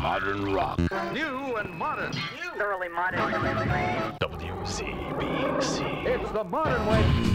modern rock. New and modern. Thoroughly modern. WCBC. It's the modern way.